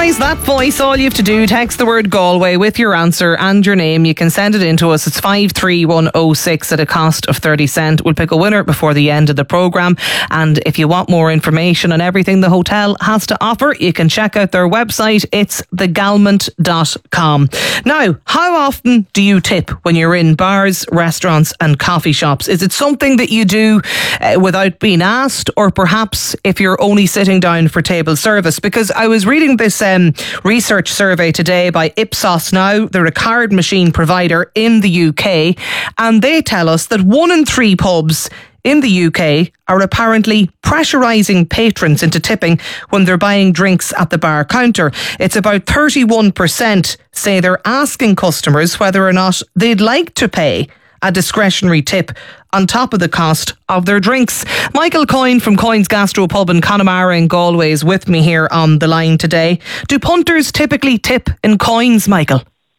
recognise that voice, all you have to do, text the word Galway with your answer and your name. You can send it in to us. It's 53106 at a cost of 30 cents. We'll pick a winner before the end of the programme. And if you want more information on everything the hotel has to offer, you can check out their website. It's thegalmont.com. Now, how often do you tip when you're in bars, restaurants and coffee shops? Is it something that you do without being asked, or perhaps if you're only sitting down for table service? Because I was reading this research survey today by Ipsos Now. They're a card machine provider in the UK, and they tell us that 1 in 3 pubs in the UK are apparently pressurising patrons into tipping when they're buying drinks at the bar counter. It's about 31% say they're asking customers whether or not they'd like to pay a discretionary tip on top of the cost of their drinks. Michael Coyne from Coyne's Gastro Pub in Connemara in Galway is with me here on the line today. Do punters typically tip in coins, Michael?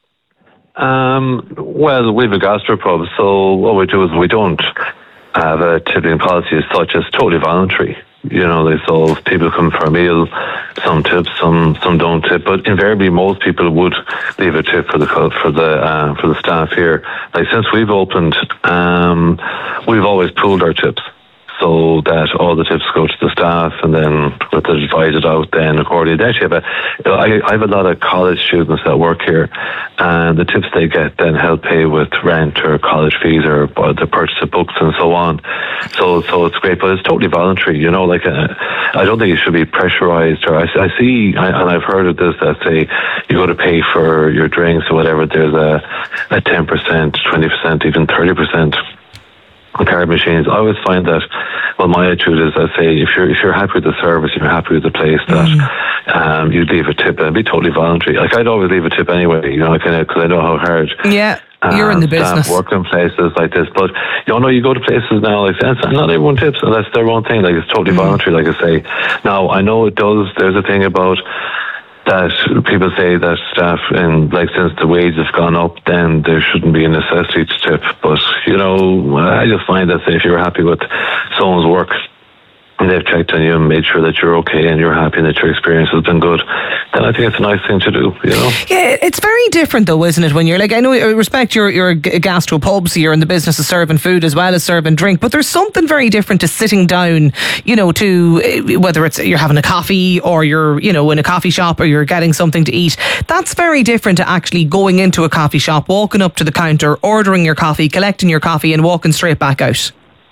Well, we have a gastropub, so what we do is we don't have a tipping policy as such. It's totally voluntary. You know, so people come for a meal, some tip, some don't tip, but invariably most people would leave a tip for the staff here. Like, since we've opened, we've always pooled our tips, so that all the tips go to the staff, and then with it divided out then accordingly. They actually I have a lot of college students that work here, and the tips they get then help pay with rent or college fees or the purchase of books and so on. So it's great, but it's totally voluntary. You know, like I don't think it should be pressurized. Or I see, and I've heard of this, that say you go to pay for your drinks or whatever, there's a 10%, 20%, even 30% on card machines. I always find that, well, my attitude is, I say, if you're happy with the service, if you're happy with the place, that you'd leave a tip, and it'd be totally voluntary. Like, I'd always leave a tip anyway, you know, because I know how hard. Yeah. You're in the business. Work in places like this, but you go to places now like this, and not everyone tips, and that's their own thing. Like, it's totally voluntary, like I say. Now, I know it does. There's a thing about that people say that staff, and like, since the wages have gone up, then there shouldn't be a necessity to tip. But I just find that if you're happy with someone's work, and they've checked on you and made sure that you're okay and you're happy and that your experience has been good, then I think it's a nice thing to do, you know? Yeah, it's very different though, isn't it, when you're like, I know, I respect you're a gastro pub, so you're in the business of serving food as well as serving drink, but there's something very different to sitting down, to, whether it's you're having a coffee or you're, in a coffee shop or you're getting something to eat. That's very different to actually going into a coffee shop, walking up to the counter, ordering your coffee, collecting your coffee and walking straight back out.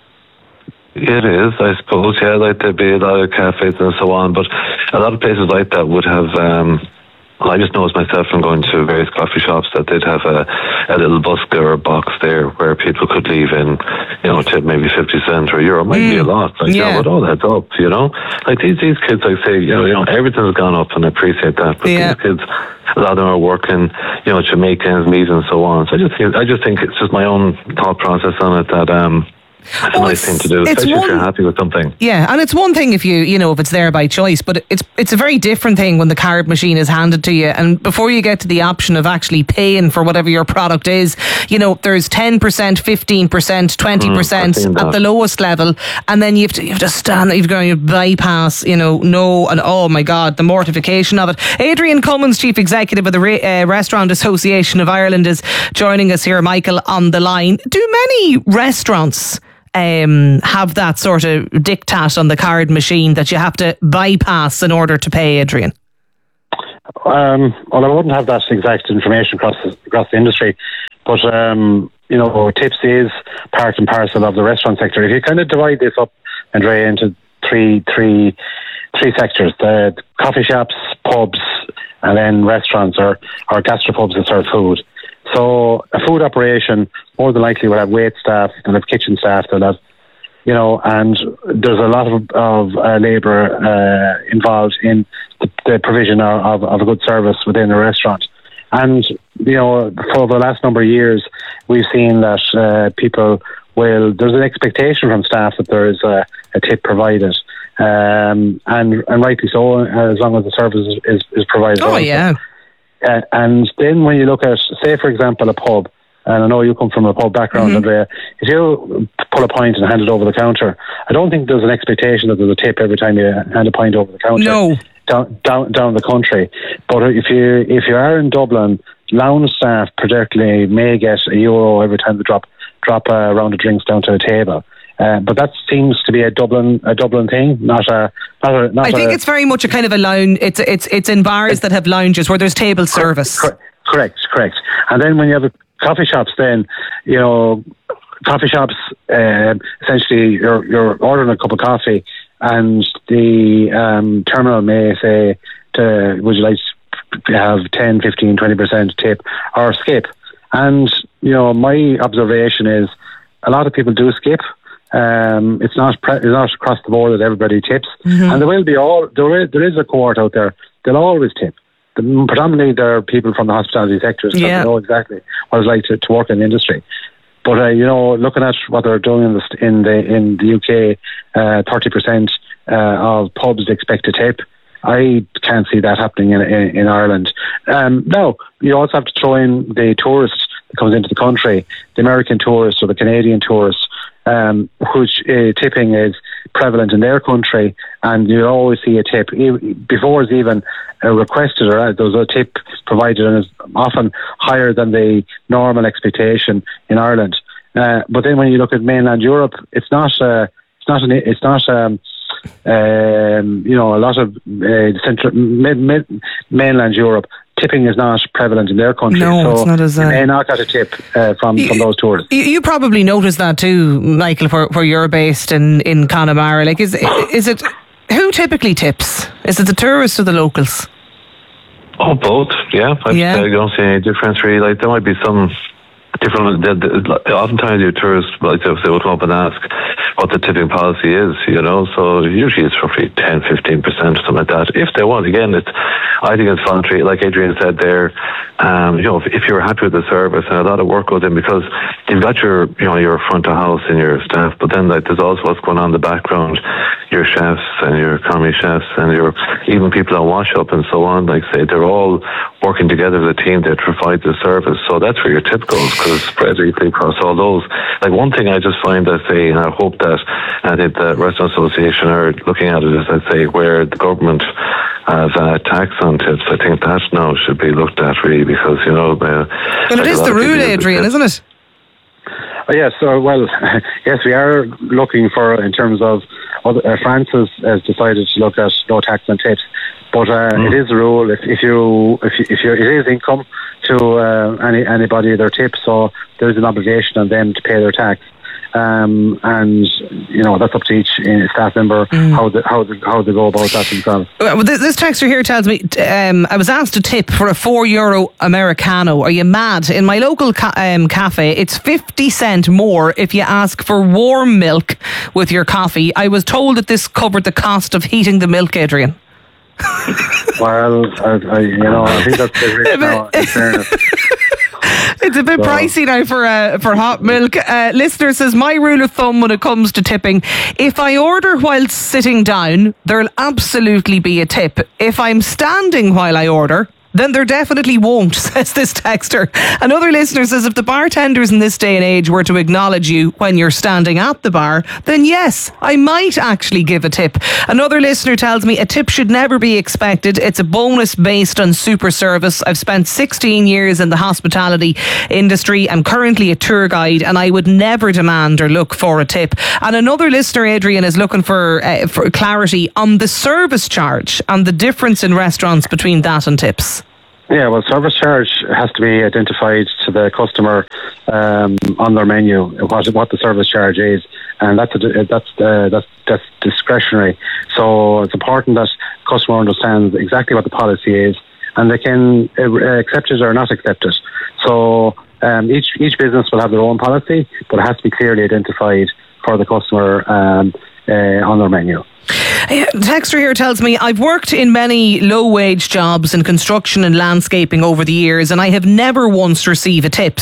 It is, I suppose, yeah, like there'd be a lot of cafes and so on, but a lot of places like that would have, I just noticed myself from going to various coffee shops that they'd have a little busker or a box there where people could leave in, tip maybe 50 cents or €1. Might be a lot, like, but all adds up, Like, these kids, like, say, everything's gone up, and I appreciate that, but these kids, a lot of them are working, to make ends meet and so on. So I just think it's just my own thought process on it that, it's a nice thing to do, especially if you're happy with something. Yeah, and it's one thing if if it's there by choice, but it's a very different thing when the card machine is handed to you, and before you get to the option of actually paying for whatever your product is, there's 10%, 15%, 20% at the lowest level, and then you have to stand there, you've got to bypass, and oh my God, the mortification of it. Adrian Cummins, Chief Executive of the Restaurant Association of Ireland, is joining us here, Michael, on the line. Do many restaurants have that sort of diktat on the card machine that you have to bypass in order to pay, Adrian? Well, I wouldn't have that exact information across the industry, but tips is part and parcel of the restaurant sector. If you kind of divide this up, Andrea, into three sectors: the coffee shops, pubs, and then restaurants or gastropubs that serve food. So a food operation more than likely will have wait staff, they'll have kitchen staff, they'll have, and there's a lot of labour involved in the provision of a good service within a restaurant. And, for the last number of years, we've seen that there's an expectation from staff that there is a tip provided. And rightly so, as long as the service is provided. Oh, yeah. And then when you look at, say, for example, a pub, and I know you come from a pub background, Andrea, if you pull a pint and hand it over the counter, I don't think there's an expectation that there's a tip every time you hand a pint over the counter. No. down the country. But if you are in Dublin, lounge staff particularly may get €1 every time they drop a round of drinks down to a table. But that seems to be a Dublin thing, not a. I think it's very much a kind of a lounge. It's in bars that have lounges where there's table service. Correct. And then when you have coffee shops, then coffee shops essentially you're ordering a cup of coffee, and the terminal may say, "Would you like to have 10, 15, 20% tip or skip?" And my observation is a lot of people do skip. It's not across the board that everybody tips, and there is a cohort out there. They'll always tip. Predominantly, there are people from the hospitality sector, so they know exactly what it's like to work in the industry. But looking at what they're doing in the UK, 30% of pubs expect a tip. I can't see that happening in Ireland. Now, you also have to throw in the tourist that comes into the country, the American tourist or the Canadian tourist, which tipping is prevalent in their country, and you always see a tip before it's even requested, or there's a tip provided, and it's often higher than the normal expectation in Ireland. But then when you look at mainland Europe, it's not a lot of central mainland Europe. Tipping is not prevalent in their country, so it's not as you may not get a tip from those tourists. You probably noticed that too, Michael, where you're based in Connemara. Like, is it who typically tips? Is it the tourists or the locals? Oh, both. Yeah, I don't see any difference really. Like, there might be some different. Oftentimes, your tourists, like, they would come up and ask what the tipping policy is, so usually it's roughly 10-15% or something like that. If they want, again, I think it's voluntary. Like Adrian said there, if you're happy with the service, and a lot of work goes in, because you've got your front of house and your staff, but then there's also what's going on in the background, your chefs and your economy chefs and your even people on wash up and so on. Like, say, they're all working together as a team to provide the service. So that's where your tip goes, because spread equally across all those. Like, one thing I just find, I say, and I hope that I think the Restaurant Association are looking at it, is, I'd say, where the government has a tax on tips. I think that now should be looked at, really, because well, it is the rule, Adrian, isn't it? Yes, yes, we are looking for, in terms of France has decided to look at no tax on tips, but it is a rule. If it is income to anybody their tip, so there is an obligation on them to pay their tax. And that's up to each staff member how they go about that themselves. Well, this texter here tells me I was asked to tip for a €4 Americano. Are you mad? In my local cafe, it's 50 cent more if you ask for warm milk with your coffee. I was told that this covered the cost of heating the milk, Adrian. Well, I think that's the rich now, in fairness. It's a bit pricey now for hot milk. Listener says, my rule of thumb when it comes to tipping, if I order while sitting down, there'll absolutely be a tip. If I'm standing while I order, then there definitely won't, says this texter. Another listener says, if the bartenders in this day and age were to acknowledge you when you're standing at the bar, then yes, I might actually give a tip. Another listener tells me a tip should never be expected. It's a bonus based on super service. I've spent 16 years in the hospitality industry. I'm currently a tour guide, and I would never demand or look for a tip. And another listener, Adrian, is looking for clarity on the service charge and the difference in restaurants between that and tips. Yeah, well, service charge has to be identified to the customer on their menu, what the service charge is, and that's discretionary. So it's important that the customer understands exactly what the policy is, and they can accept it or not accept it. So each business will have their own policy, but it has to be clearly identified for the customer on their menu. Texter here tells me, I've worked in many low-wage jobs in construction and landscaping over the years, and I have never once received a tip. So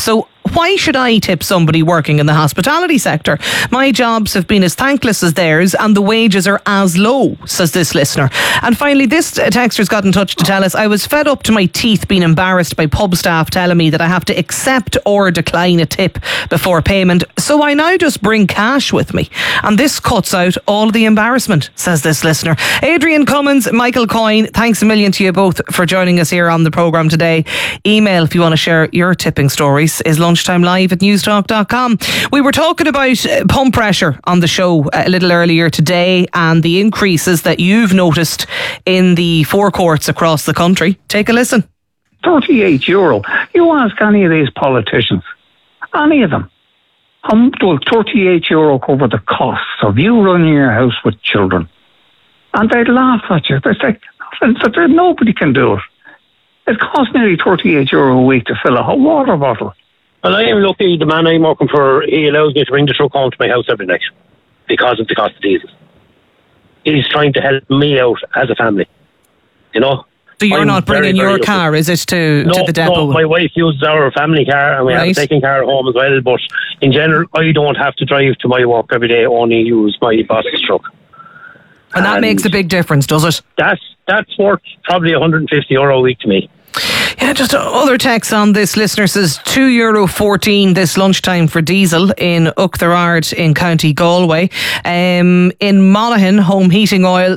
why should I tip somebody working in the hospitality sector? My jobs have been as thankless as theirs and the wages are as low, says this listener. And finally, this texter's got in touch to tell us, I was fed up to my teeth being embarrassed by pub staff telling me that I have to accept or decline a tip before payment, so I now just bring cash with me. And this cuts out all the embarrassment, says this listener. Adrian Cummins, Michael Coyne, thanks a million to you both for joining us here on the programme today. Email if you want to share your tipping stories is lunchtimelive@newstalk.com. We were talking about pump pressure on the show a little earlier today and the increases that you've noticed in the forecourts across the country. Take a listen. €38. You ask any of these politicians, any of them, how will €38 cover the costs of you running your house with children? And they'd laugh at you. They'd say, nobody can do it. It costs nearly €38 a week to fill a hot water bottle. Well, I am lucky. The man I'm working for, he allows me to bring the truck home to my house every night because of the cost of diesel. He's trying to help me out as a family, you know. So you're not bringing your car, is it, to the depot? No, my wife uses our family car and we have a second car at home as well. But in general, I don't have to drive to my work every day, only use my boss's truck. And that makes a big difference, does it? That's worth probably €150 a week to me. Yeah, just other text on this. Listener says €2.14 this lunchtime for diesel in Uchtherard in County Galway. In Monaghan, home heating oil,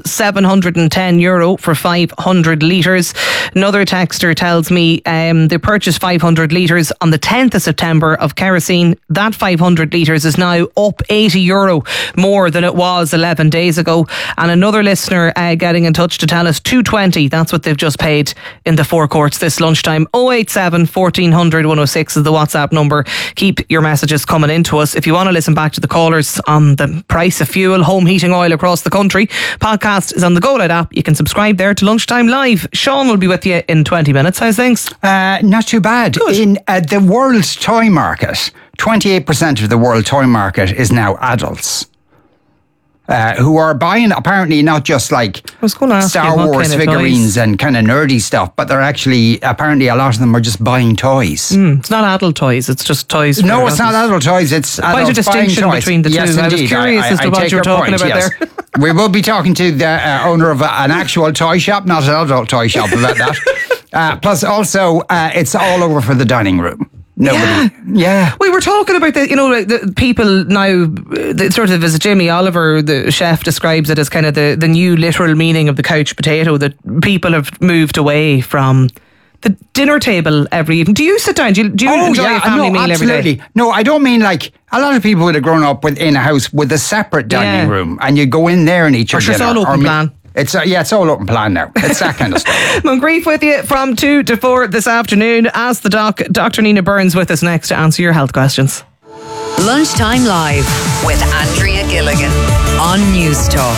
€710 for 500 litres. Another texter tells me they purchased 500 litres on the 10th of September of kerosene. That 500 litres is now up €80 more than it was 11 days ago. And another listener getting in touch to tell us €2.20, that's what they've just paid in the forecourts this lunchtime. 087 1400 106 is the WhatsApp number. Keep your messages coming in to us. If you want to listen back to the callers on the price of fuel, home heating oil across the country, podcast is on the GoLoud app. You can subscribe there to Lunchtime Live. Sean will be with you in 20 minutes. How's things? Not too bad. Good. In the world toy market, 28% of the world toy market is now adults. Who are buying apparently not just like Star Wars figurines and kind of nerdy stuff, but they're actually, apparently a lot of them are just buying toys. It's not adult toys, it's just toys. No, it's not adult toys, it's quite a distinction between the two. Yes, I was curious as to what you were talking about there. We will be talking to the owner of an actual toy shop, not an adult toy shop, about that. Plus also, it's all over for the dining room. Nobody. Yeah. We were talking about the people now, sort of as Jamie Oliver, the chef, describes it as kind of the new literal meaning of the couch potato, that people have moved away from the dinner table every evening. Do you sit down? Do you enjoy a family meal every day? No, I don't mean like a lot of people would have grown up in a house with a separate dining room and you go in there and eat your dinner. It's all open plan. It's all open plan now. It's that kind of stuff. Moncrief with you from 2 to 4 this afternoon. Ask the doc. Dr. Nina Burns with us next to answer your health questions. Lunchtime Live with Andrea Gilligan on Newstalk.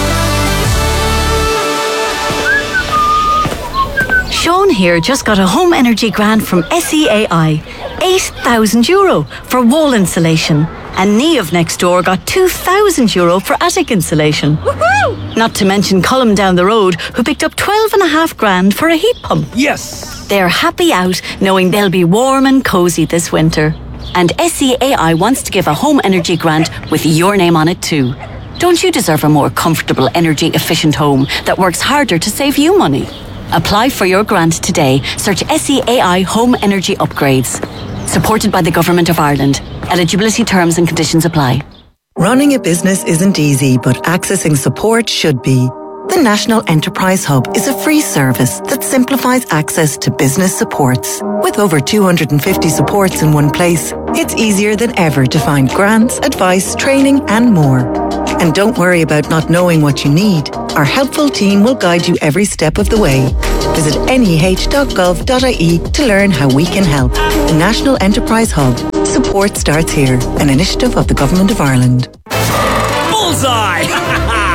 Sean here just got a home energy grant from SEAI. €8,000 for wall insulation. And Niamh next door got €2,000 for attic insulation. Woohoo! Not to mention Colm down the road, who picked up $12.5 grand for a heat pump. Yes! They're happy out, knowing they'll be warm and cosy this winter. And SEAI wants to give a home energy grant with your name on it too. Don't you deserve a more comfortable, energy-efficient home that works harder to save you money? Apply for your grant today. Search SEAI Home Energy Upgrades. Supported by the Government of Ireland. Eligibility terms and conditions apply. Running a business isn't easy, but accessing support should be. The National Enterprise Hub is a free service that simplifies access to business supports. With over 250 supports in one place, it's easier than ever to find grants, advice, training and more. And don't worry about not knowing what you need. Our helpful team will guide you every step of the way. Visit neh.gov.ie to learn how we can help. The National Enterprise Hub. Support starts here, an initiative of the Government of Ireland. Bullseye! We'll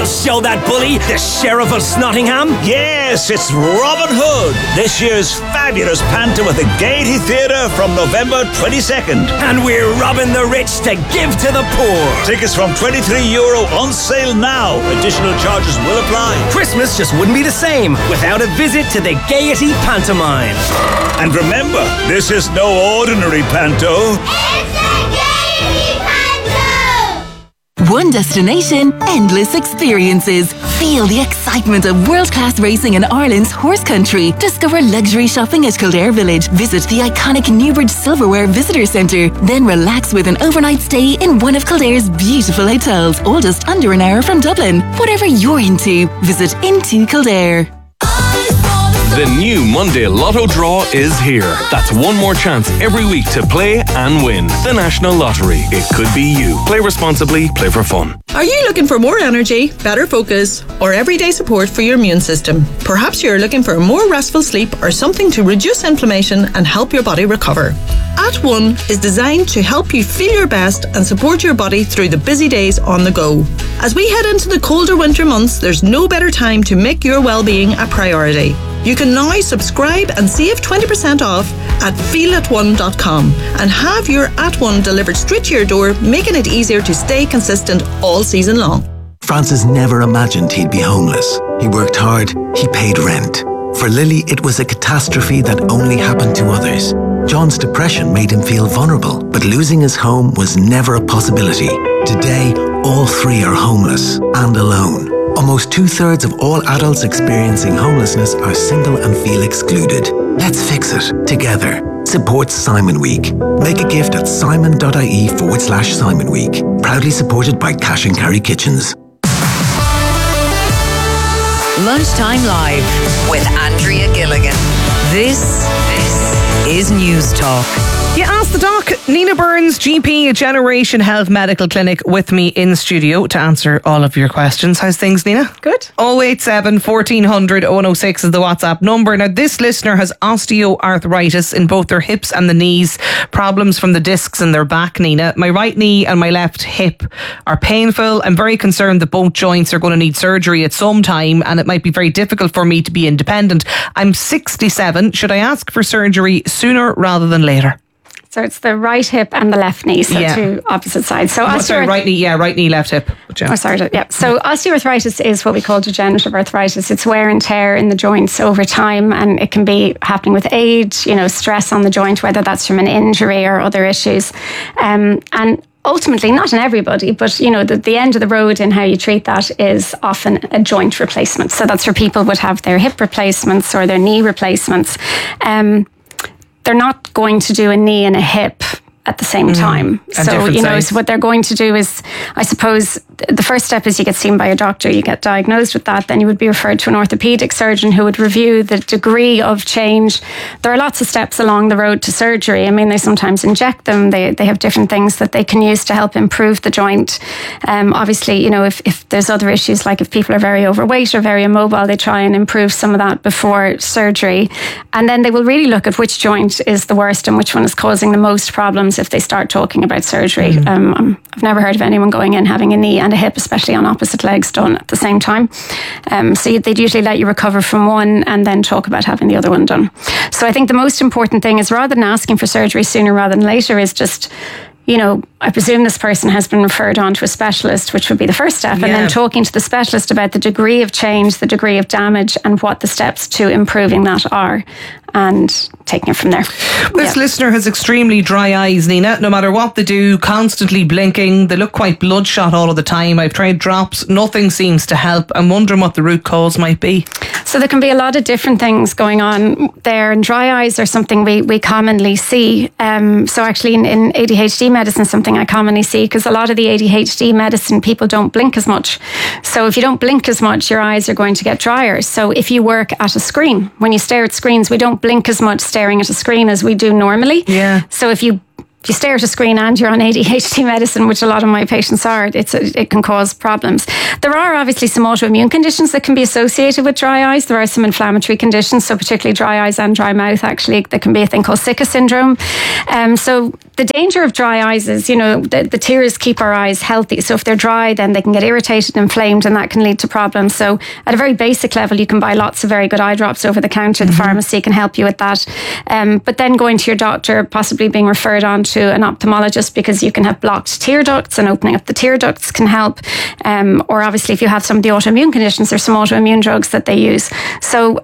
show that bully, the Sheriff of Snottingham? Yes, it's Robin Hood, this year's fabulous panto at the Gaiety Theatre from November 22nd. And we're robbing the rich to give to the poor. Tickets from €23 on sale now. Additional charges will apply. Christmas just wouldn't be the same without a visit to the Gaiety Pantomime. And remember, this is no ordinary panto. It's a Gaiety Panto! One destination, endless experiences. Feel the excitement of world-class racing in Ireland's horse country. Discover luxury shopping at Kildare Village. Visit the iconic Newbridge Silverware Visitor Centre. Then relax with an overnight stay in one of Kildare's beautiful hotels, all just under an hour from Dublin. Whatever you're into, visit Into Kildare. The new Monday Lotto draw is here. That's one more chance every week to play and win. The National Lottery. It could be you. Play responsibly, play for fun. Are you looking for more energy, better focus, or everyday support for your immune system? Perhaps you're looking for more restful sleep or something to reduce inflammation and help your body recover. @One is designed to help you feel your best and support your body through the busy days on the go. As we head into the colder winter months, there's no better time to make your well-being a priority. You can now subscribe and save 20% off at feelatone.com and have your @One delivered straight to your door, making it easier to stay consistent all season long. Francis never imagined he'd be homeless. He worked hard, he paid rent. For Lily, it was a catastrophe that only happened to others. John's depression made him feel vulnerable, but losing his home was never a possibility. Today, all three are homeless and alone. Almost 2/3 of all adults experiencing homelessness are single and feel excluded. Let's fix it together. Support Simon Week. Make a gift at simon.ie/Simon Week. Proudly supported by Cash and Carry Kitchens. Lunchtime Live with Andrea Gilligan. This is News Talk. You asked the doc, Nina Burns, GP at Generation Health Medical Clinic, with me in studio to answer all of your questions. How's things, Nina? Good. 087 1400 0106 is the WhatsApp number. Now, this listener has osteoarthritis in both their hips and the knees, problems from the discs in their back, Nina. My right knee and my left hip are painful. I'm very concerned that both joints are going to need surgery at some time, and it might be very difficult for me to be independent. I'm 67. Should I ask for surgery sooner rather than later? So it's the right hip and the left knee, so two opposite sides. So right knee, left hip. So osteoarthritis is what we call degenerative arthritis. It's wear and tear in the joints over time, and it can be happening with age, stress on the joint, whether that's from an injury or other issues. And ultimately, not in everybody, but the end of the road in how you treat that is often a joint replacement. So that's where people would have their hip replacements or their knee replacements. They're not going to do a knee and a hip at the same time. So, so what they're going to do is, I suppose, the first step is you get seen by a doctor, you get diagnosed with that, then you would be referred to an orthopedic surgeon who would review the degree of change. There are lots of steps along the road to surgery. I mean, they sometimes inject them. They have different things that they can use to help improve the joint. Obviously, if there's other issues, like if people are very overweight or very immobile, they try and improve some of that before surgery. And then they will really look at which joint is the worst and which one is causing the most problems if they start talking about surgery. I've never heard of anyone going in having a knee and a hip, especially on opposite legs, done at the same time. So they'd usually let you recover from one and then talk about having the other one done. So I think the most important thing is, rather than asking for surgery sooner rather than later, is just, I presume this person has been referred on to a specialist, which would be the first step, and then talking to the specialist about the degree of change, the degree of damage, and what the steps to improving that are, and taking it from there. This listener has extremely dry eyes, Nina. No matter what they do, constantly blinking. They look quite bloodshot all of the time. I've tried drops. Nothing seems to help. I'm wondering what the root cause might be. So there can be a lot of different things going on there, and dry eyes are something we commonly see. So actually in ADHD medicine, something I commonly see, because a lot of the ADHD medicine, people don't blink as much. So if you don't blink as much, your eyes are going to get drier. So if you work at a screen, when you stare at screens, we don't blink as much staring at a screen as we do normally. Yeah. So if you you stare at a screen and you're on ADHD medicine, which a lot of my patients are, it can cause problems. There are obviously some autoimmune conditions that can be associated with dry eyes. There are some inflammatory conditions, so particularly dry eyes and dry mouth, actually. There can be a thing called Sicca syndrome. So the danger of dry eyes is, the tears keep our eyes healthy. So if they're dry, then they can get irritated, inflamed, and that can lead to problems. So at a very basic level, you can buy lots of very good eye drops over the counter. The pharmacy can help you with that. But then going to your doctor, possibly being referred on to an ophthalmologist, because you can have blocked tear ducts, and opening up the tear ducts can help. Or obviously if you have some of the autoimmune conditions, there's some autoimmune drugs that they use. So,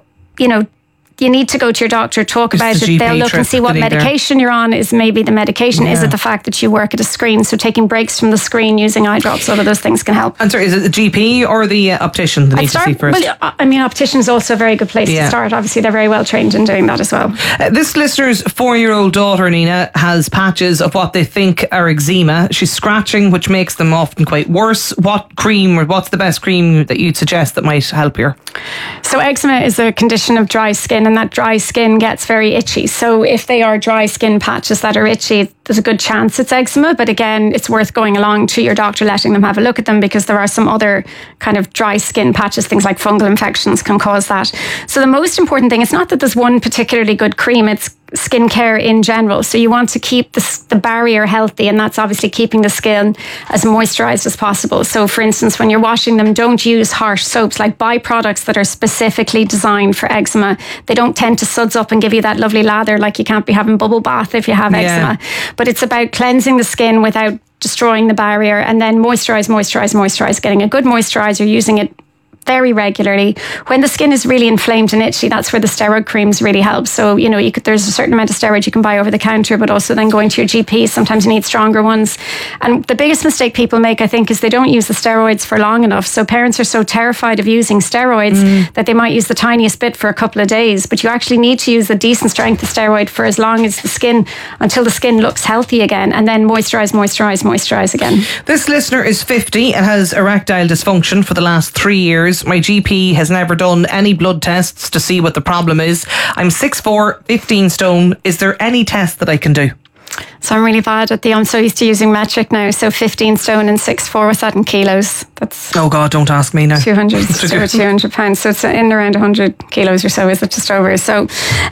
you need to go to your doctor, talk about it. They'll look and see what medication you're on. Is maybe the medication? Yeah. Is it the fact that you work at a screen? So taking breaks from the screen, using eye drops, all of those things can help. And sorry, is it the GP or the optician that needs to see first? Well, optician is also a very good place to start. Obviously, they're very well trained in doing that as well. This listener's 4-year-old daughter, Nina, has patches of what they think are eczema. She's scratching, which makes them often quite worse. What cream, or what's the best cream that you'd suggest that might help here? So eczema is a condition of dry skin, and that dry skin gets very itchy. So if they are dry skin patches that are itchy, there's a good chance it's eczema. But again, it's worth going along to your doctor, letting them have a look at them, because there are some other kind of dry skin patches, things like fungal infections can cause that. So the most important thing, it's not that there's one particularly good cream, it's skincare in general. So you want to keep the barrier healthy, and that's obviously keeping the skin as moisturized as possible. So for instance, when you're washing them, don't use harsh soaps. Like, buy products that are specifically designed for eczema. They don't tend to suds up and give you that lovely lather, like you can't be having bubble bath if you have eczema. But it's about cleansing the skin without destroying the barrier, and then moisturize, getting a good moisturizer, using it very regularly. When the skin is really inflamed and itchy, that's where the steroid creams really help. So, there's a certain amount of steroid you can buy over the counter, but also then going to your GP, sometimes you need stronger ones. And the biggest mistake people make, I think, is they don't use the steroids for long enough. So parents are so terrified of using steroids that they might use the tiniest bit for a couple of days, but you actually need to use a decent strength of steroid for as long as until the skin looks healthy again, and then moisturize again. This listener is 50 and has erectile dysfunction for the last 3 years. My GP has never done any blood tests to see what the problem is. I'm 6'4", 15 stone. Is there any test that I can do? So I'm really bad at I'm so used to using metric now. So 15 stone and 6'4", what's that in kilos? That's oh God, don't ask me now. 200 pounds. So it's in around 100 kilos or so, is it just over? So,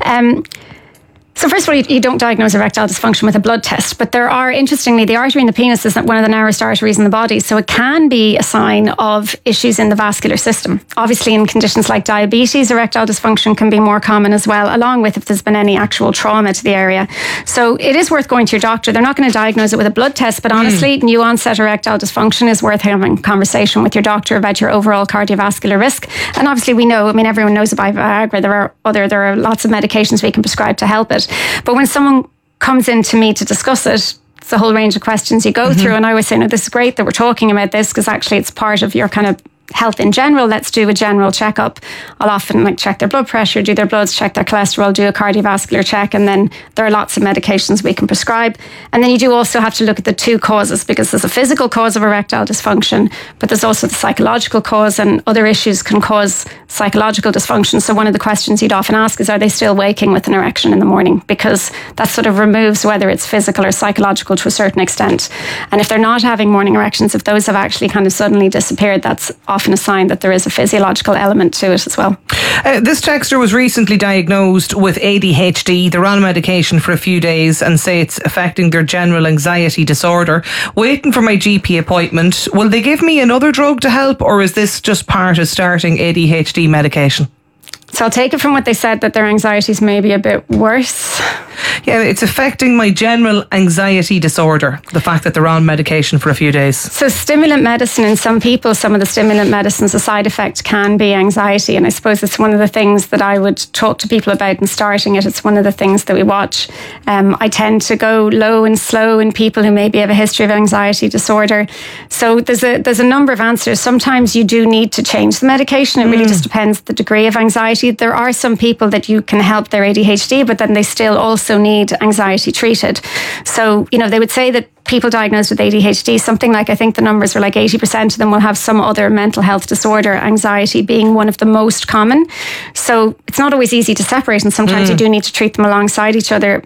so first of all, you don't diagnose erectile dysfunction with a blood test, but there are, interestingly, the artery in the penis is one of the narrowest arteries in the body, so it can be a sign of issues in the vascular system. Obviously, in conditions like diabetes, erectile dysfunction can be more common as well, along with if there's been any actual trauma to the area. So it is worth going to your doctor. They're not going to diagnose it with a blood test, but honestly, new onset erectile dysfunction is worth having a conversation with your doctor about your overall cardiovascular risk. And obviously, we know, everyone knows about Viagra. There are lots of medications we can prescribe to help it. But when someone comes in to me to discuss it, it's a whole range of questions you go through. And I always say, no, this is great that we're talking about this, because actually it's part of your kind of health in general. Let's do a general checkup. I'll often check their blood pressure, do their bloods, check their cholesterol, do a cardiovascular check, and then there are lots of medications we can prescribe. And then you do also have to look at the two causes, because there's a physical cause of erectile dysfunction, but there's also the psychological cause, and other issues can cause psychological dysfunction. So one of the questions you'd often ask is, are they still waking with an erection in the morning? Because that sort of removes whether it's physical or psychological to a certain extent. And if they're not having morning erections, if those have actually kind of suddenly disappeared, that's often a sign that there is a physiological element to it as well. This texter was recently diagnosed with ADHD. They're on medication for a few days and say it's affecting their general anxiety disorder. Waiting for my GP appointment. Will they give me another drug to help, or is this just part of starting ADHD medication? So I'll take it from what they said that their anxieties may be a bit worse. Yeah, it's affecting my general anxiety disorder, the fact that they're on medication for a few days. So stimulant medicine, in some people, some of the stimulant medicines, a side effect can be anxiety. And I suppose it's one of the things that I would talk to people about in starting it. It's one of the things that we watch. I tend to go low and slow in people who maybe have a history of anxiety disorder. So there's a number of answers. Sometimes you do need to change the medication. It really just depends the degree of anxiety. There are some people that you can help their ADHD, but then they still also need anxiety treated. So, they would say that people diagnosed with ADHD, something like, I think the numbers were like 80% of them will have some other mental health disorder, anxiety being one of the most common. So it's not always easy to separate, and sometimes you do need to treat them alongside each other.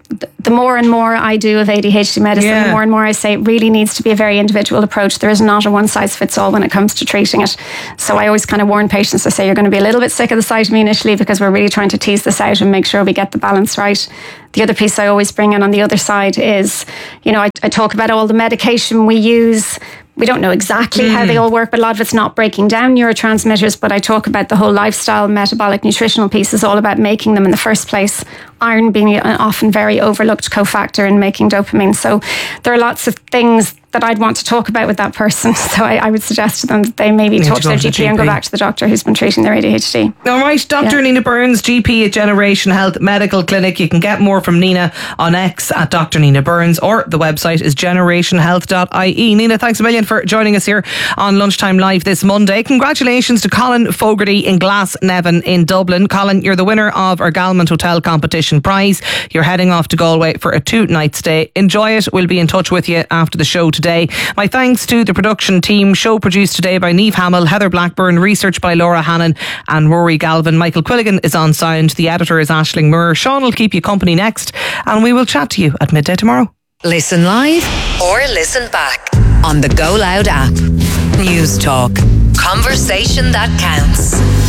the more and more I do of ADHD medicine, the more and more I say it really needs to be a very individual approach. There is not a one size fits all when it comes to treating it. So I always kind of warn patients, I say you're going to be a little bit sick of the sight of me initially because we're really trying to tease this out and make sure we get the balance right. The other piece I always bring in on the other side is, I talk about all the medication we use. We don't know exactly how they all work, but a lot of it's not breaking down neurotransmitters. But I talk about the whole lifestyle, metabolic, nutritional piece is all about making them in the first place. Iron being an often very overlooked cofactor in making dopamine. So there are lots of things that I'd want to talk about with that person. So I would suggest to them that they maybe talk to their GP and go back to the doctor who's been treating their ADHD. All right, Dr. Nina Burns, GP at Generation Health Medical Clinic. You can get more from Nina on X at Dr. Nina Burns, or the website is generationhealth.ie. Nina, thanks a million for joining us here on Lunchtime Live this Monday. Congratulations to Colin Fogarty in Glasnevin in Dublin. Colin, you're the winner of our Galmont Hotel Competition prize. You're heading off to Galway for a 2-night stay. Enjoy it. We'll be in touch with you after the show today. My thanks to the production team. Show produced today by Niamh Hamill, Heather Blackburn, research by Laura Hannon and Rory Galvin. Michael Quilligan is on sound. The editor is Aisling Moore. Sean will keep you company next, and we will chat to you at midday tomorrow. Listen live or listen back on the Go Loud app. News Talk. Conversation that counts.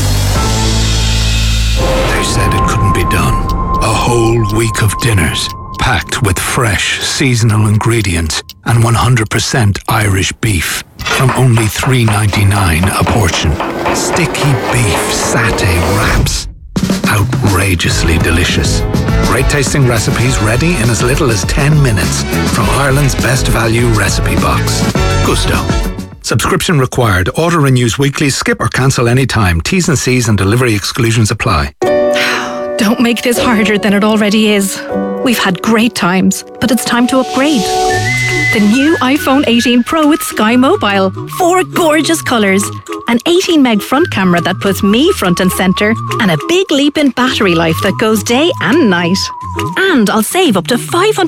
They said it couldn't be done. A whole week of dinners, packed with fresh, seasonal ingredients and 100% Irish beef from only $3.99 a portion. Sticky beef satay wraps. Outrageously delicious. Great tasting recipes ready in as little as 10 minutes from Ireland's best value recipe box. Gusto. Subscription required. Order renews weekly. Skip or cancel anytime. T's and C's and delivery exclusions apply. Don't make this harder than it already is. We've had great times, but it's time to upgrade. The new iPhone 18 Pro with Sky Mobile. 4 gorgeous colours. An 18 meg front camera that puts me front and centre. And a big leap in battery life that goes day and night. And I'll save up to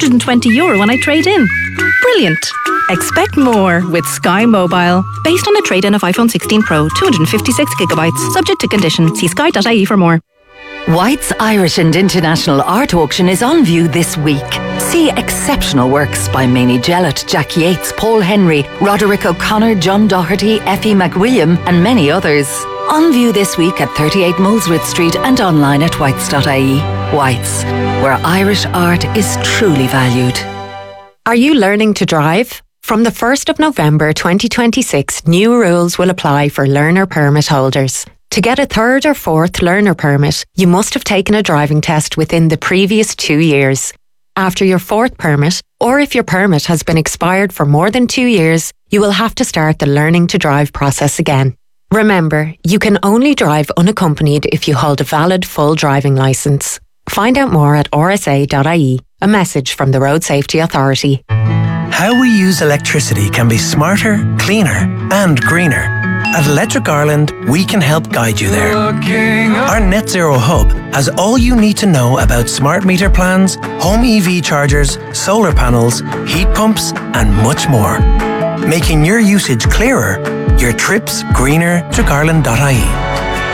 €520 when I trade in. Brilliant. Expect more with Sky Mobile. Based on a trade-in of iPhone 16 Pro, 256GB. Subject to condition. See sky.ie for more. White's Irish and International Art Auction is on view this week. See exceptional works by Mamie Jellett, Jack Yates, Paul Henry, Roderick O'Connor, John Doherty, Effie McWilliam and many others. On view this week at 38 Molesworth Street and online at whites.ie. Whites, where Irish art is truly valued. Are you learning to drive? From the 1st of November 2026, new rules will apply for learner permit holders. To get a 3rd or 4th learner permit, you must have taken a driving test within the previous 2 years. After your 4th permit, or if your permit has been expired for more than 2 years, you will have to start the learning to drive process again. Remember, you can only drive unaccompanied if you hold a valid full driving licence. Find out more at rsa.ie. A message from the Road Safety Authority. How we use electricity can be smarter, cleaner and greener. At Electric Ireland, we can help guide you there. Our Net Zero Hub has all you need to know about smart meter plans, home EV chargers, solar panels, heat pumps and much more. Making your usage clearer, your trips greener. electricireland.ie.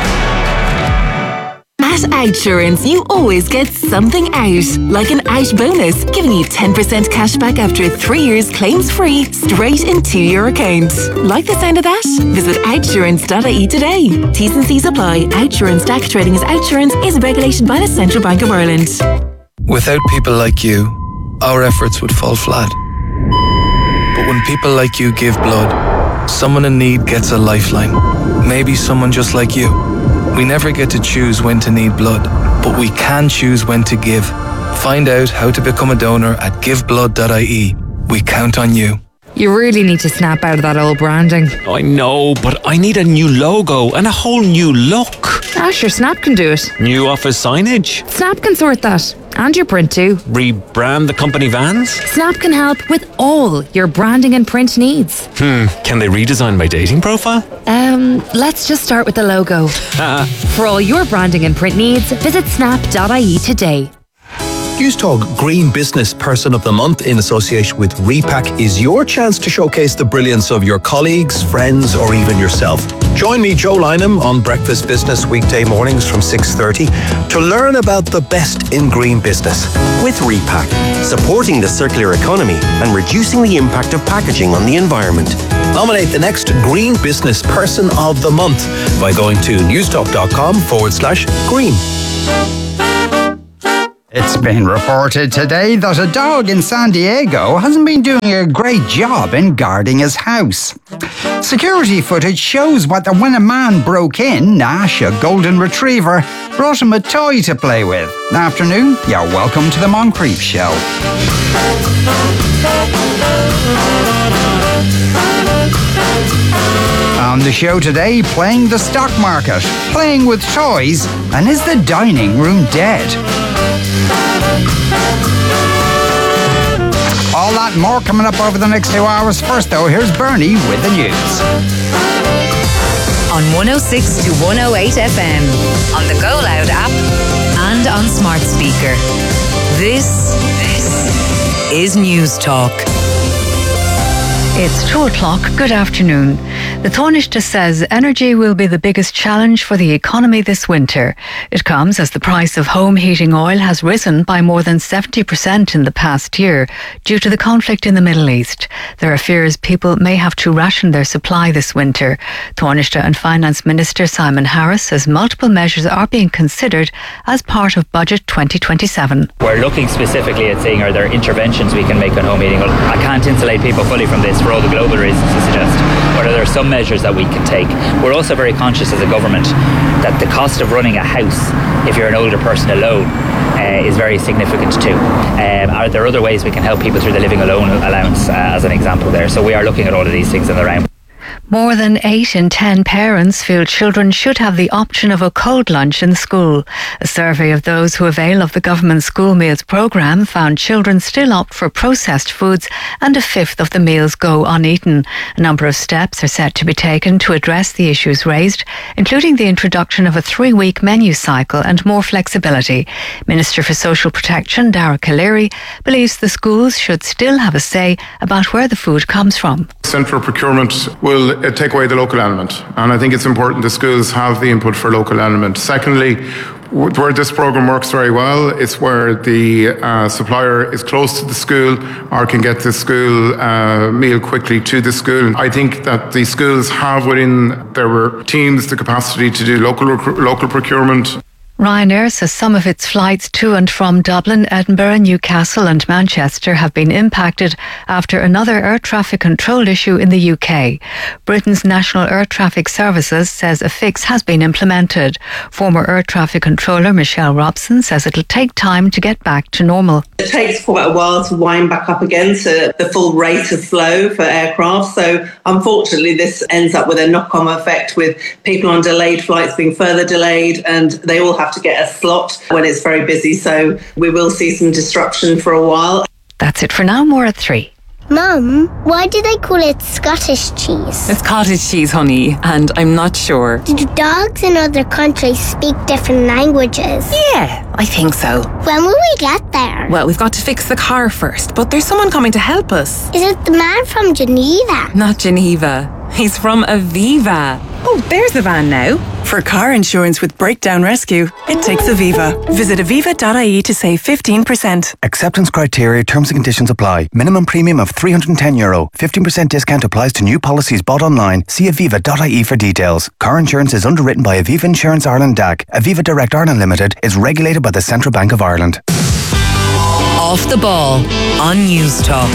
At Outsurance, you always get something out, like an out bonus, giving you 10% cash back after 3 years claims-free, straight into your account. Like the sound of that? Visit outsurance.ie today. T's and C's apply. Outsurance DAC trading as Outsurance is regulated by the Central Bank of Ireland. Without people like you, our efforts would fall flat. But when people like you give blood, someone in need gets a lifeline. Maybe someone just like you. We never get to choose when to need blood, but we can choose when to give. Find out how to become a donor at giveblood.ie. We count on you. You really need to snap out of that old branding. I know, but I need a new logo and a whole new look. Ah, sure, Snap can do it. New office signage. Snap can sort that. And your print too. Rebrand the company vans. Snap can help with all your branding and print needs. Can they redesign my dating profile? Let's just start with the logo. For all your branding and print needs, visit snap.ie today. News Talk Green Business Person of the Month in association with Repack is your chance to showcase the brilliance of your colleagues, friends, or even yourself. Join me, Joe Lynham, on Breakfast Business weekday mornings from 6:30 to learn about the best in green business. With Repack, supporting the circular economy and reducing the impact of packaging on the environment. Nominate the next Green Business Person of the Month by going to newstalk.com/green. It's been reported today that a dog in San Diego hasn't been doing a great job in guarding his house. Security footage shows when a man broke in, Nash, a golden retriever, brought him a toy to play with. Afternoon, you're welcome to the Moncrief Show. On the show today, playing the stock market, playing with toys, and is the dining room dead? All that and more coming up over the next 2 hours. First, though, here's Bernie with the news. On 106 to 108 FM, on the Go Loud app, and on smart speaker. This is News Talk. It's 2 o'clock. Good afternoon. The Taoiseach says energy will be the biggest challenge for the economy this winter. It comes as the price of home heating oil has risen by more than 70% in the past year due to the conflict in the Middle East. There are fears people may have to ration their supply this winter. Taoiseach and Finance Minister Simon Harris says multiple measures are being considered as part of Budget 2027. We're looking specifically at seeing are there interventions we can make on home heating. I can't insulate people fully from this for all the global reasons you suggest, but there are some measures that we can take. We're also very conscious as a government that the cost of running a house, if you're an older person alone, is very significant too. Are there other ways we can help people through the living alone allowance as an example there? So we are looking at all of these things in the round. More than 8 in 10 parents feel children should have the option of a cold lunch in school. A survey of those who avail of the government school meals programme found children still opt for processed foods and a fifth of the meals go uneaten. A number of steps are set to be taken to address the issues raised, including the introduction of a 3-week menu cycle and more flexibility. Minister for Social Protection, Dara Calleary, believes the schools should still have a say about where the food comes from. Central procurement will take away the local element, and I think it's important the schools have the input for local element. Secondly, where this programme works very well, it's where the supplier is close to the school or can get the school meal quickly to the school. I think that the schools have within their teams the capacity to do local procurement. Ryanair says some of its flights to and from Dublin, Edinburgh, Newcastle and Manchester have been impacted after another air traffic control issue in the UK. Britain's National Air Traffic Services says a fix has been implemented. Former air traffic controller Michelle Robson says it'll take time to get back to normal. It takes quite a while to wind back up again to the full rate of flow for aircraft. So unfortunately this ends up with a knock-on effect with people on delayed flights being further delayed, and they all have to get a slot when it's very busy, so we will see some disruption for a while. That's it for now. More at 3. Mum, why do they call it Scottish cheese? It's cottage cheese, honey, and I'm not sure. Do dogs in other countries speak different languages? Yeah, I think so. When will we get there? Well, we've got to fix the car first, but there's someone coming to help us. Is it the man from Geneva? Not Geneva. He's from Aviva. Oh, there's the van now. For car insurance with breakdown rescue, it takes Aviva. Visit aviva.ie to save 15%. Acceptance criteria, terms and conditions apply. Minimum premium of €310. 15% discount applies to new policies bought online. See aviva.ie for details. Car insurance is underwritten by Aviva Insurance Ireland DAC. Aviva Direct Ireland Limited is regulated by the Central Bank of Ireland. Off the ball on News Talk.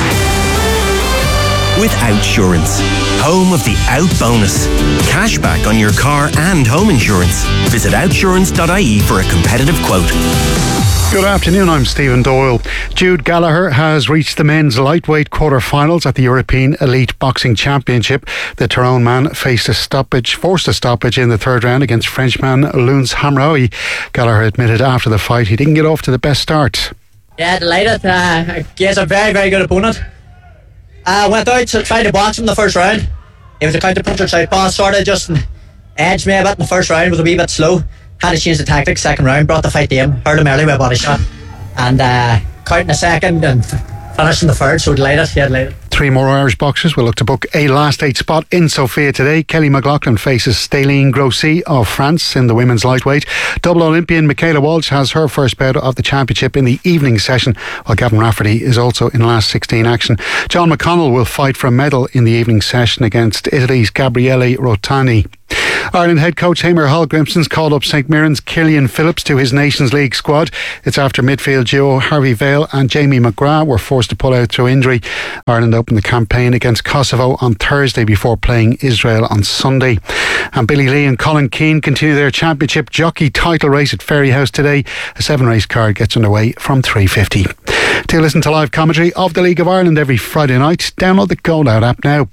With Outsurance, home of the Out Bonus. Cashback on your car and home insurance. Visit outsurance.ie for a competitive quote. Good afternoon, I'm Stephen Doyle. Jude Gallagher has reached the men's lightweight quarter-finals at the European Elite Boxing Championship. The Tyrone man forced a stoppage in the third round against Frenchman Luns Hamraoui. Gallagher admitted after the fight he didn't get off to the best start. Yeah, delighted. Against a very, very good opponent. Went out to try to box him in the first round. He was a counter-puncher southpaw, sort of just edged me a bit in the first round, was a wee bit slow. Had to change the tactics second round, brought the fight to him, hurt him early with a body shot. and counting a second and finishing the third, so delighted, yeah, delighted. 3 more Irish boxers will look to book a last 8 spot in Sofia today. Kelly McLaughlin faces Staline Grossi of France in the women's lightweight. Double Olympian Michaela Walsh has her first bout of the championship in the evening session, while Gavin Rafferty is also in last 16 action. John McConnell will fight for a medal in the evening session against Italy's Gabriele Rotani. Ireland head coach Hamer Hallgrimsson's called up St Mirren's Killian Phillips to his Nations League squad. It's after midfield duo Harvey Vale and Jamie McGrath were forced to pull out through injury. Ireland opened the campaign against Kosovo on Thursday before playing Israel on Sunday. And Billy Lee and Colin Keane continue their championship jockey title race at Ferryhouse today. A 7-race card gets underway from 3:50. To listen to live commentary of the League of Ireland every Friday night, download the Go Loud app now.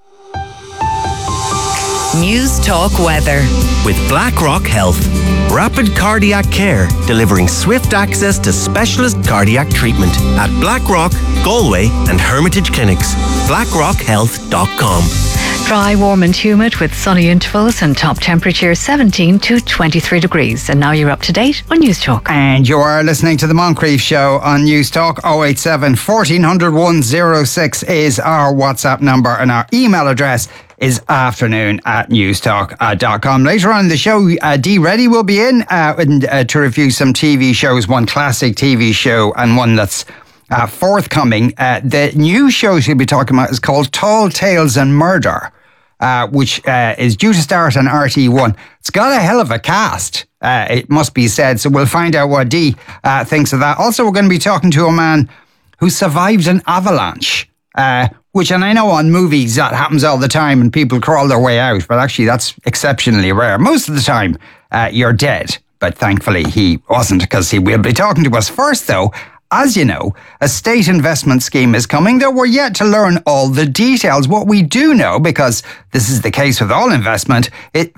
News Talk Weather. With BlackRock Health. Rapid cardiac care, delivering swift access to specialist cardiac treatment at BlackRock, Galway and Hermitage Clinics. BlackRockHealth.com. Dry, warm and humid with sunny intervals and top temperature 17 to 23 degrees. And now you're up to date on News Talk. And you are listening to the Moncrief Show on News Talk. 087 1400 106 is our WhatsApp number, and our email address is afternoon@newstalk.com. Later on in the show, Dee Reddy will be in to review some TV shows, one classic TV show and one that's forthcoming. The new show she'll be talking about is called Tall Tales and Murder, which is due to start on RT1. It's got a hell of a cast, it must be said, so we'll find out what Dee thinks of that. Also, we're going to be talking to a man who survived an avalanche, which, and I know on movies that happens all the time and people crawl their way out, but actually that's exceptionally rare. Most of the time, you're dead. But thankfully he wasn't, because he will be talking to us. First, though, as you know, a state investment scheme is coming, though we're yet to learn all the details. What we do know, because this is the case with all investments,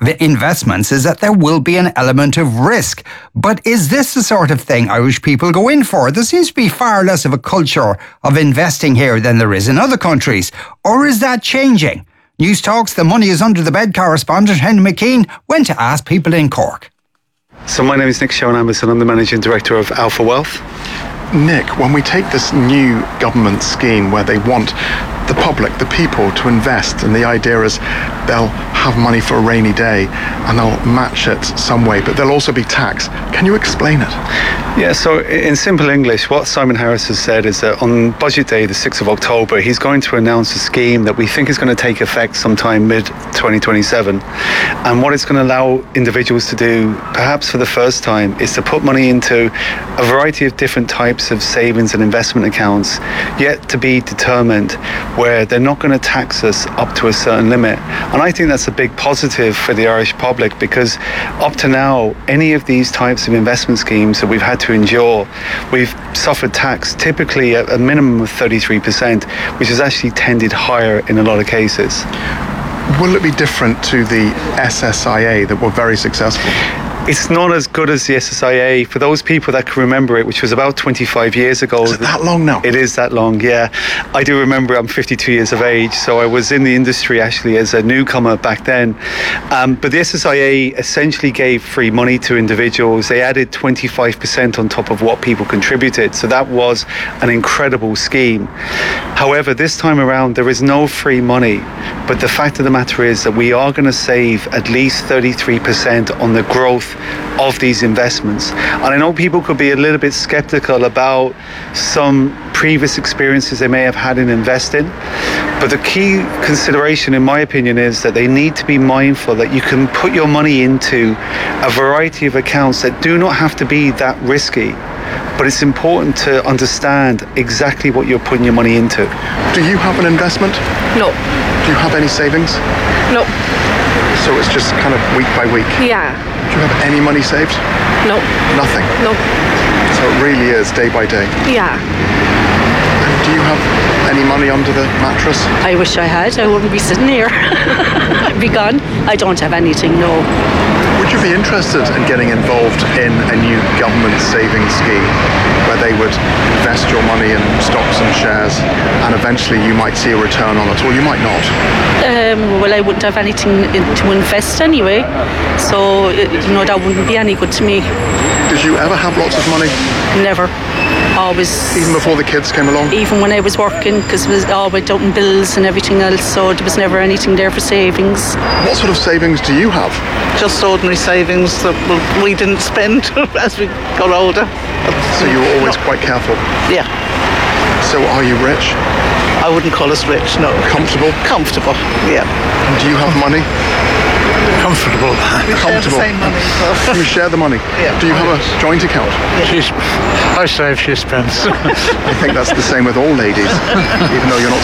is that there will be an element of risk. But is this the sort of thing Irish people go in for? There seems to be far less of a culture of investing here than there is in other countries. Or is that changing? News Talk's The Money is Under the Bed correspondent Henry McKean went to ask people in Cork. So my name is Nick Schoen-Amberson. I'm the Managing Director of Alpha Wealth. Nick, when we take this new government scheme where they want the public, the people, to invest, and the idea is they'll have money for a rainy day and they'll match it some way, but there'll also be tax. Can you explain it? Yeah, so in simple English, what Simon Harris has said is that on Budget Day, the 6th of October, he's going to announce a scheme that we think is going to take effect sometime mid-2027. And what it's going to allow individuals to do, perhaps for the first time, is to put money into a variety of different types of savings and investment accounts, yet to be determined, where they're not going to tax us up to a certain limit. And I think that's a big positive for the Irish public, because up to now, any of these types of investment schemes that we've had to endure, we've suffered tax typically at a minimum of 33%, which has actually tended higher in a lot of cases. Will it be different to the SSIA that were very successful? It's not as good as the SSIA. For those people that can remember it, which was about 25 years ago. Is it that long now? It is that long, yeah. I do remember. I'm 52 years of age, so I was in the industry actually as a newcomer back then. But the SSIA essentially gave free money to individuals. They added 25% on top of what people contributed, so that was an incredible scheme. However, this time around, there is no free money, but the fact of the matter is that we are going to save at least 33% on the growth of these investments. And I know people could be a little bit skeptical about some previous experiences they may have had in investing, but the key consideration, in my opinion, is that they need to be mindful that you can put your money into a variety of accounts that do not have to be that risky. But it's important to understand exactly what you're putting your money into. Do you have an investment? No. Do you have any savings? No. So it's just kind of week by week? Yeah. Do you have any money saved? No. Nothing? No. So it really is day by day? Yeah. And do you have any money under the mattress? I wish I had. I wouldn't be sitting here. I'd be gone. I don't have anything, no. Would you be interested in getting involved in a new government savings scheme where they would invest your money in stocks and shares and eventually you might see a return on it, or you might not? Well, I wouldn't have anything to invest anyway, so that wouldn't be any good to me. Did Did you ever have lots of money? Never. Always. Even before the kids came along? Even when I was working, because it was all went out in bills and everything else, so there was never anything there for savings. What sort of savings do you have? Just ordinary savings that we didn't spend as we got older. So you were always quite careful? Yeah. So are you rich? I wouldn't call us rich, no. Comfortable? Comfortable, yeah. And do you have money? Comfortable. We share the same money. So. You share the money? Yeah. Do you have a joint account? I save, she spends. I think that's the same with all ladies, even though you're not